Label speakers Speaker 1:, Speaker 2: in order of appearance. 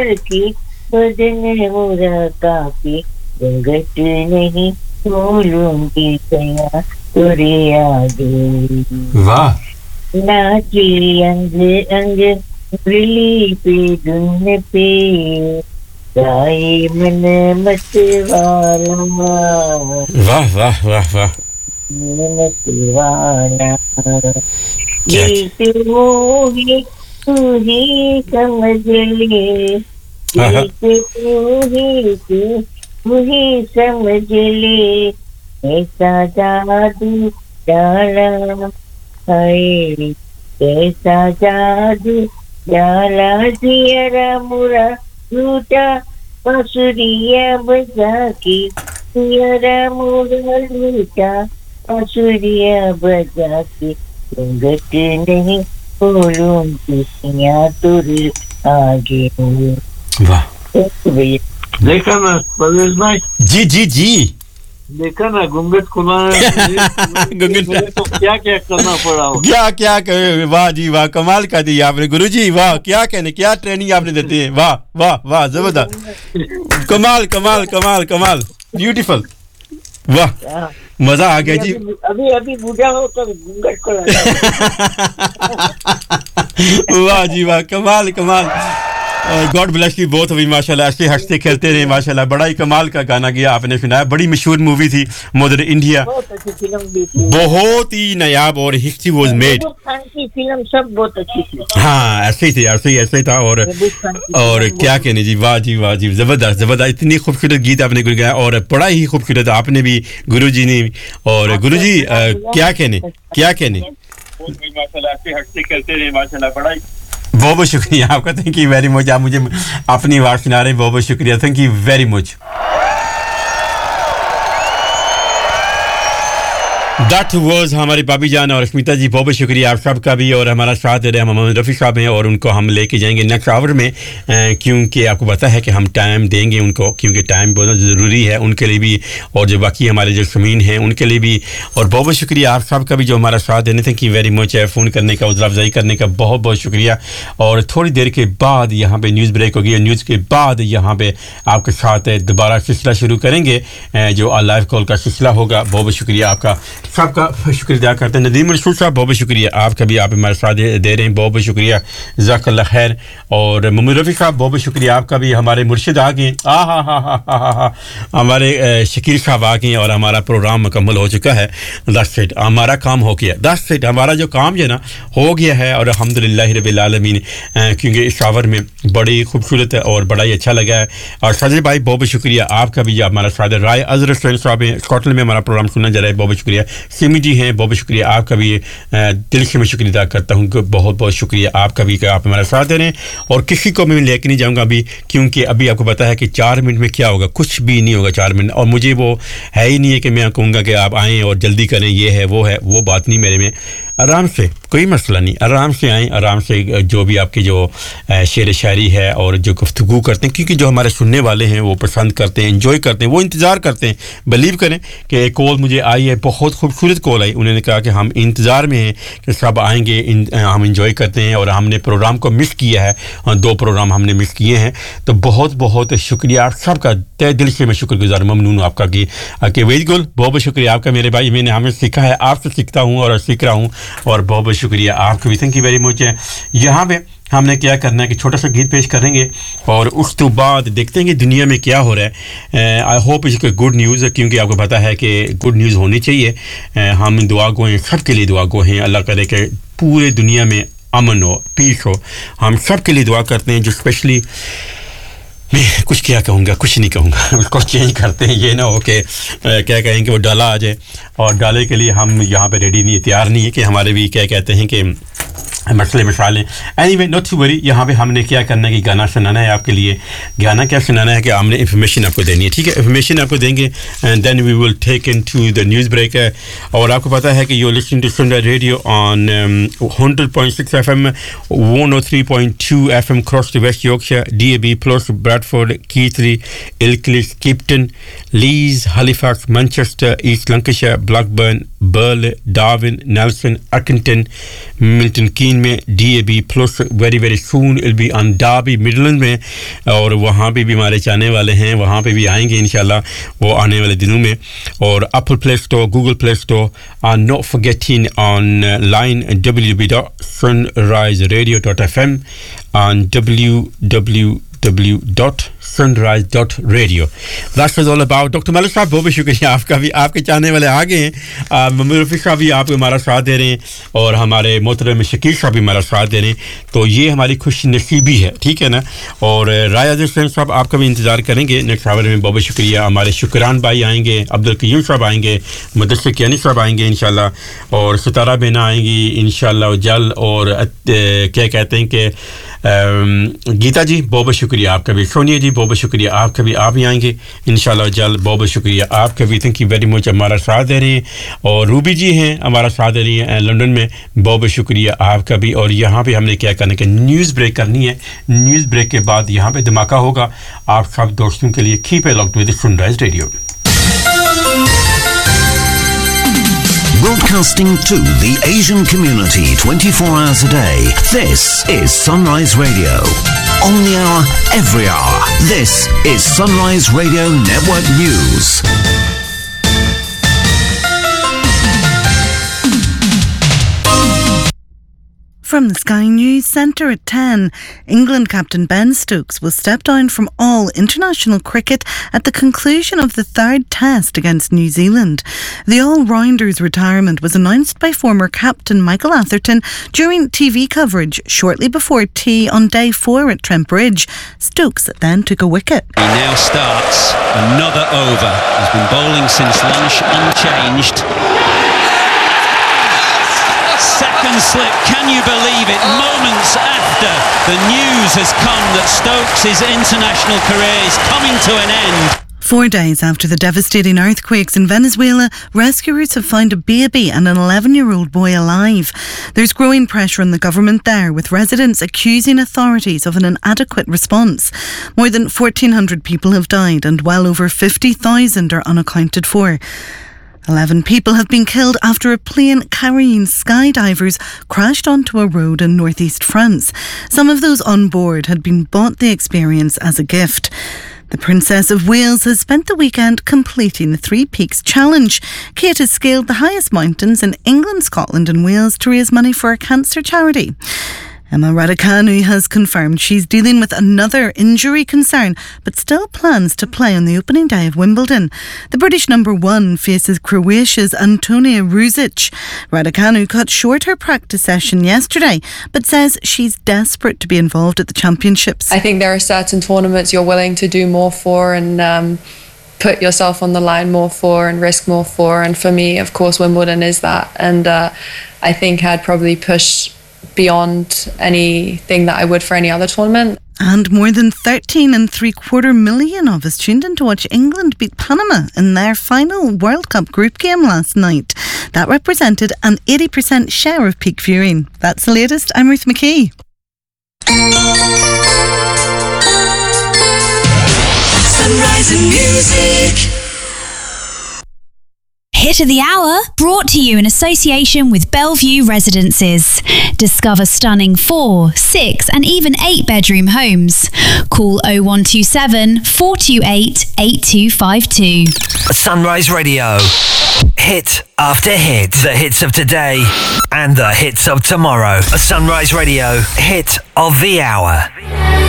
Speaker 1: की बदन मोरा काफी घूंघट नहीं खोलूंगी कया तेरे आगे
Speaker 2: वाह
Speaker 1: नाची अंग अंग मुरली पे धुन पे गाए मन मत वाला
Speaker 2: वाह वाह वाह वाह
Speaker 1: मत वाला
Speaker 2: क्या
Speaker 1: गीत मोही तू ही समझ ले
Speaker 2: आहा,
Speaker 1: गीत तू ही समझ ले ऐसा जादू डाला है कैसा जादू डाला जियरा मुरा लूटा बांसुरिया बजा के जियरा मुरा लूटा बांसुरिया बजा के घूंघट नहीं खोलूंगी यहाँ तुझे आगे
Speaker 2: वाह
Speaker 1: भैया
Speaker 3: देखा ना परवेज भाई
Speaker 2: जी जी जी
Speaker 3: देखा ना घूंघट खुलाना
Speaker 2: घूंघट
Speaker 3: तो क्या क्या करना पड़ा हो
Speaker 2: क्या क्या वाह जी वाह कमाल कर दिया आपने गुरुजी वाह क्या कहने क्या ट्रेनिंग आपने देती है वाह वाह वाह जबरदस्त कमाल कमाल कमाल कमाल ब्यूटीफुल वाह मजा आ गया जी
Speaker 1: अभी अभी बूढ़ा हो तो घूंघट खुला
Speaker 2: वाह जी वाह कमाल कमाल गॉड ब्लेस यू बोथ अभी माशाल्लाह ऐसे हंसते खेलते रहे माशाल्लाह बड़ा ही कमाल का गाना गया आपने सुनाया बड़ी मशहूर मूवी थी मदर इंडिया
Speaker 1: बहुत अच्छी फिल्म भी थी
Speaker 2: बहुत ही नायाब और हिस्ट्री वाज मेड
Speaker 1: खान की फिल्म सब बहुत अच्छी थी
Speaker 2: हाँ ऐसे ही थे ऐसे ही था और क्या कहने जी वाह जी जबरदस्त जबरदस्त इतनी खूबसूरत गीत आपने गुनगुनाया और बड़ा ही खूबसूरत आपने भी गुरुजी ने और गुरुजी क्या कहने
Speaker 3: माशाल्लाह ऐसे हंसते खेलते रहे माशाल्लाह बड़ा
Speaker 2: बहुत बहुत शुक्रिया आपका थैंक यू वेरी मच आप मुझे अपनी आवाज़ सुना रहे हैं बहुत बहुत शुक्रिया thank you very much that was हमारे भाभी जान और अस्मिता जी बहुत बहुत शुक्रिया आप सबका भी और हमारा साथ दे रहे हैं मोहम्मद रफ़ी साहब हैं और उनको हम लेके जाएंगे नेक्स्ट आवर में क्योंकि आपको पता है कि हम टाइम देंगे उनको क्योंकि टाइम बहुत ज़रूरी है उनके लिए भी और जो बाकी हमारे जो ज़मीन हैं उनके लिए भी और बहुत बहुत शुक्रिया आप सबका भी जो हमारा साथ देने थैंक यू वेरी मच है फ़ोन करने का हौसला अफजाई करने का बहुत बहुत शुक्रिया और थोड़ी देर के बाद यहाँ पर न्यूज़ ब्रेक होगी न्यूज़ के बाद यहाँ पर आपके साथ दोबारा सिलसिला शुरू करेंगे जो लाइव कॉल का सिलसिला होगा बहुत बहुत शुक्रिया आपका सबका शुक्रिया अदा करते हैं नदीम रसूल साहब बहुत बहुत शुक्रिया आपका भी आप हमारे साथ दे रहे हैं बहुत बहुत शुक्रिया जज़ाकल्लाह खैर और मोहम्मद रफ़ी साहब बहुत बहुत शुक्रिया आपका भी हमारे मुर्शिद आ गए हमारे शकील साहब आ गए और हमारा प्रोग्राम मुकम्मल हो चुका है दैट्स इट हमारा काम हो गया दैट्स इट हमारा जो काम है ना हो गया है और अल्हम्दुलिल्लाह रब्बिल आलमीन क्योंकि इस आवर में बड़ी खूबसूरत है और बड़ा ही अच्छा लगा है और साजिद भाई बहुत बहुत शुक्रिया आपका भी हमारा साथ राय अजहर साहब हैं स्कॉटलैंड में हमारा प्रोग्राम सुनना जा रहा है बहुत बहुत शुक्रिया सिमी जी हैं बहुत बहुत शुक्रिया आपका भी दिल से मैं शुक्रिया अदा करता हूं कि बहुत बहुत शुक्रिया आपका भी कि आप हमारे साथ दे रहे हैं और किसी को मैं लेके नहीं जाऊंगा अभी क्योंकि अभी आपको पता है कि 4 मिनट में क्या होगा कुछ भी नहीं होगा 4 मिनट और मुझे वो है ही नहीं है कि मैं कहूँगा कि आप आएँ और जल्दी करें ये है वो बात नहीं मेरे में आराम से कोई मसला नहीं आराम से आएँ आराम से जो भी आपकी जो शेर शायरी है और जो गुफ्तगू करते हैं क्योंकि जो हमारे सुनने वाले हैं वो पसंद करते हैं एंजॉय करते हैं वो इंतज़ार करते हैं बिलीव करें कि एक कॉल मुझे आई है बहुत खूबसूरत कॉल आई उन्होंने कहा कि हम इंतज़ार में हैं कि सब आएंगे हम एंजॉय करते हैं और हमने प्रोग्राम को मिस किया है 2 प्रोग्राम हमने मिस किए हैं तो बहुत बहुत शुक्रिया आप सबका तहे दिल से मैं शुक्रगुजार ममनून हूँ आपका कि वेरी गुड बहुत बहुत शुक्रिया आपका मेरे भाई मैंने हमें सीखा है आपसे सीखता हूँ और सीख रहा हूँ और बहुत बहुत शुक्रिया आपका भी थैंक यू वेरी मच है यहाँ पे हमने क्या करना है कि छोटा सा गीत पेश करेंगे और उस तो बाद देखते हैं कि दुनिया में क्या हो रहा है I hope it's good news क्योंकि आपको पता है कि गुड न्यूज़ होनी चाहिए हम दुआ गो हैं सबके लिए दुआ गो हैं अल्लाह करे कि पूरे दुनिया में अमन हो पीस हो हम सब के लिए दुआ करते हैं जो स्पेशली मैं कुछ क्या कहूँगा कुछ नहीं कहूँगा उसको चेंज करते हैं ये ना हो कि क्या कहेंगे वो डाला आ जाए और डाले के लिए हम यहाँ पे रेडी नहीं तैयार नहीं है कि हमारे भी क्या कहते हैं कि मसले मिसालें एनीवे नॉट टू वरी यहाँ पे हमने क्या करना है कि गाना सुनाना है आपके लिए गाना क्या सुनाना है कि हमने इन्फॉर्मेशन आपको देनी है ठीक है इन्फॉर्मेशन आपको देंगे and then we will take into the news break और आपको पता है कि यू लिसनिंग टू सुंदर radio on 100.6 FM 103.2 FM across the West Yorkshire DAB plus Bradford, Keighley, Ilkley, Skipton, Leeds, Halifax, Manchester, East Lancashire, Blackburn, Burley, Darwin, Nelson, Accrington, Milton Keynes में DAB plus very very soon it'll be on Derby Midland में और वहाँ पे भी हमारे चाहने वाले हैं वहाँ पे भी आएंगे इंशाल्लाह वो आने वाले दिनों में और Apple Play Store, Google Play Store and not forgetting online www.sunriseradio.fm and www.sunrise.radio. That's what all about. Dr. Malik साहब बहुत शुक्रिया आपका भी आपके चाहने वाले आ गए हैं मोहम्मद रफीक साहब भी आप हमारा साथ दे रहे हैं और हमारे मोहतरम शकील साहब भी हमारा साथ दे रहे हैं तो ये हमारी खुश नसीबी है ठीक है ना और राया हुसैन साहब आपका भी इंतज़ार करेंगे नेक्स्ट आवर में बहुत शुक्रिया हमारे शुक्रान भाई आएंगे अब्दुल कयूम साहब आएंगे मुदस्सिर कियानी साहब आएंगे इंशाल्लाह और सितारा बेना आएंगी इंशाल्लाह जल और क्या कहते हैं कि गीता जी बहुत शुक्रिया आपका भी सोनिया जी बहुत शुक्रिया आपका भी आप ही आएंगे इंशाल्लाह जल्द बहुत शुक्रिया आपका भी थैंक यू वेरी मच हमारा साथ दे रहे हैं और रूबी जी हैं हमारा साथ दे रही हैं लंदन में बहुत शुक्रिया आपका भी और यहाँ पे हमने क्या करना है कि न्यूज़ ब्रेक करनी है न्यूज़ ब्रेक के बाद यहाँ पे धमाका होगा आप सब दोस्तों के लिए keep it locked with sunrise radio
Speaker 4: Broadcasting to the Asian community 24 hours a day. This is Sunrise Radio. On the hour, every hour. This is Sunrise Radio Network News.
Speaker 5: From the Sky News Centre at 10, England captain Ben Stokes will step down from all international cricket at the conclusion of the third test against New Zealand. The all-rounder's retirement was announced by former captain Michael Atherton during TV coverage shortly before tea on day 4 at Trent Bridge. Stokes then took a wicket.
Speaker 6: He now starts another over. He's been bowling since lunch unchanged. Second slip, can you believe it? Moments after the news has come that Stokes' international career is coming to an end.
Speaker 5: 4 days after the devastating earthquakes in Venezuela, rescuers have found a baby and an 11-year-old boy alive. There's growing pressure on the government there, with residents accusing authorities of an inadequate response. More than 1,400 people have died and well over 50,000 are unaccounted for. 11 people have been killed after a plane carrying skydivers crashed onto a road in northeast France. Some of those on board had been bought the experience as a gift. The Princess of Wales has spent the weekend completing the Three Peaks Challenge. Kate has scaled the highest mountains in England, Scotland and Wales to raise money for a cancer charity. Emma Raducanu has confirmed she's dealing with another injury concern, but still plans to play on the opening day of Wimbledon. The British number 1 faces Croatia's Antonija Ružić. Raducanu cut short her practice session yesterday, but says she's desperate to be involved at the championships.
Speaker 7: I think there are certain tournaments you're willing to do more for and put yourself on the line more for and risk more for. And for me, of course, Wimbledon is that. And I think I'd probably push beyond anything that I would for any other tournament.
Speaker 5: And more than 13.75 million of us tuned in to watch England beat Panama in their final World Cup group game last night. That represented an 80% share of peak viewing. That's the latest. I'm Ruth McKee.
Speaker 8: Sunrise and Music.
Speaker 9: Hit of the Hour, brought to you in association with Bellevue Residences. Discover stunning 4, 6 and even 8-bedroom homes. Call 0127 428 8252.
Speaker 4: Sunrise Radio. Hit after hit. The hits of today and the hits of tomorrow. Sunrise Radio. Hit of the hour.